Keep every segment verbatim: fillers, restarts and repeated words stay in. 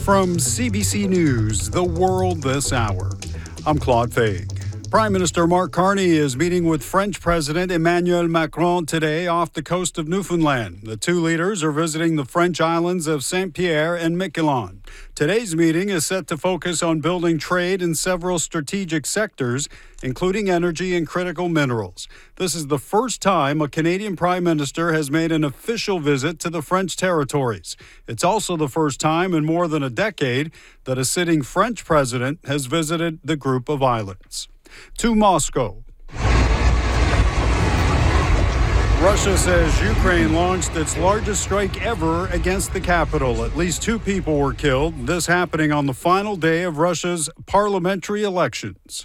From C B C News, The World This Hour, I'm Claude Faig. Prime Minister Mark Carney is meeting with French President Emmanuel Macron today off the coast of Newfoundland. The two leaders are visiting the French islands of Saint-Pierre and Miquelon. Today's meeting is set to focus on building trade in several strategic sectors, including energy and critical minerals. This is the first time a Canadian Prime Minister has made an official visit to the French territories. It's also the first time in more than a decade that a sitting French president has visited the group of islands. To Moscow. Russia says Ukraine launched its largest strike ever against the capital. At least two people were killed, this happening on the final day of Russia's parliamentary elections.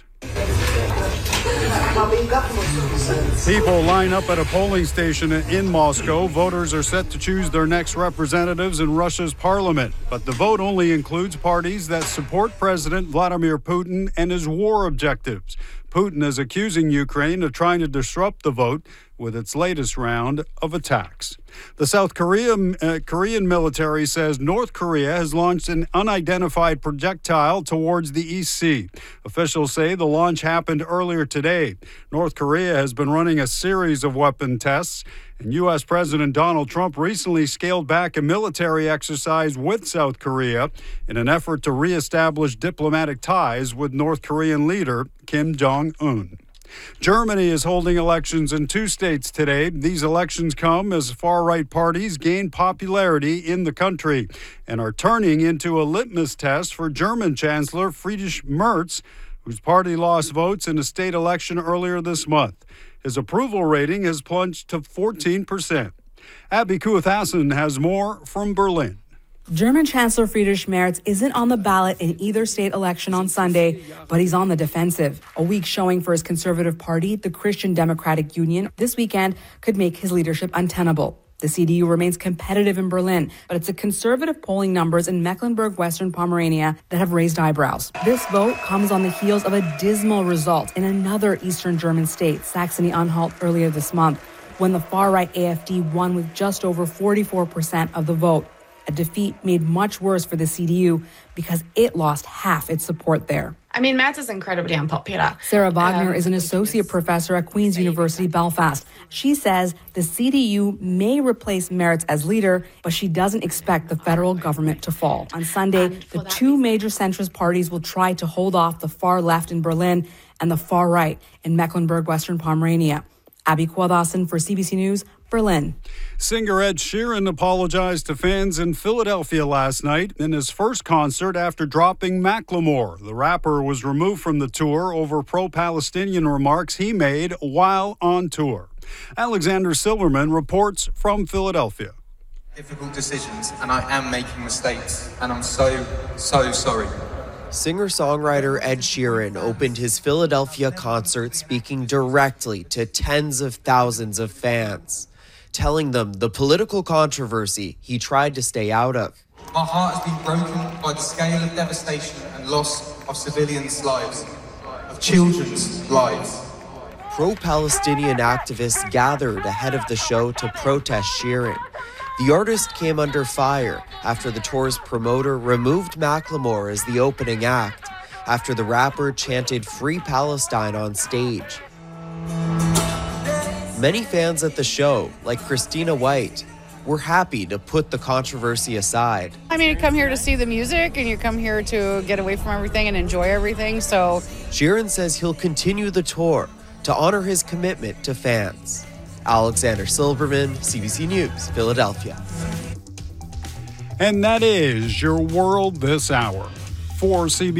People line up at a polling station in Moscow. Voters are set to choose their next representatives in Russia's parliament. But the vote only includes parties that support President Vladimir Putin and his war objectives. Putin is accusing Ukraine of trying to disrupt the vote with its latest round of attacks. The South Korea, uh, Korean military says North Korea has launched an unidentified projectile towards the East Sea. Officials say the launch happened earlier today. North Korea has been running a series of weapon tests, and U S. President Donald Trump recently scaled back a military exercise with South Korea in an effort to reestablish diplomatic ties with North Korean leader Kim Jong-un. Germany is holding elections in two states today. These elections come as far-right parties gain popularity in the country and are turning into a litmus test for German Chancellor Friedrich Merz, whose party lost votes in a state election earlier this month. His approval rating has plunged to fourteen percent. Abby Kuathassen has more from Berlin. German Chancellor Friedrich Merz isn't on the ballot in either state election on Sunday, but he's on the defensive. A weak showing for his conservative party, the Christian Democratic Union, this weekend could make his leadership untenable. The C D U remains competitive in Berlin, but it's the conservative polling numbers in Mecklenburg-Western Pomerania that have raised eyebrows. This vote comes on the heels of a dismal result in another eastern German state, Saxony-Anhalt, earlier this month, when the far-right A F D won with just over forty-four percent of the vote. A defeat made much worse for the C D U because it lost half its support there. I mean, Merz is incredibly unpopular. Sarah Wagner um, is an associate professor at Queen's University Belfast. She says the C D U may replace Merz as leader, but she doesn't expect the federal government to fall. On Sunday, the two major centrist parties will try to hold off the far left in Berlin and the far right in Mecklenburg-Western Pomerania. Abby Kuathassen for C B C News, Berlin. Singer Ed Sheeran apologized to fans in Philadelphia last night in his first concert after dropping Macklemore. The rapper was removed from the tour over pro-Palestinian remarks he made while on tour. Alexander Silverman reports from Philadelphia. Difficult decisions, and I am making mistakes, and I'm so, so sorry. Singer-songwriter Ed Sheeran opened his Philadelphia concert speaking directly to tens of thousands of fans, telling them the political controversy he tried to stay out of. My heart has been broken by the scale of devastation and loss of civilians' lives, of children's lives. Pro-Palestinian activists gathered ahead of the show to protest Sheeran. The artist came under fire after the tour's promoter removed Macklemore as the opening act, after the rapper chanted Free Palestine on stage. Many fans at the show, like Christina White, were happy to put the controversy aside. I mean, you come here to see the music and you come here to get away from everything and enjoy everything, so... Sheeran says he'll continue the tour to honor his commitment to fans. Alexander Silverman, C B C News, Philadelphia. And that is your world this hour. For C B C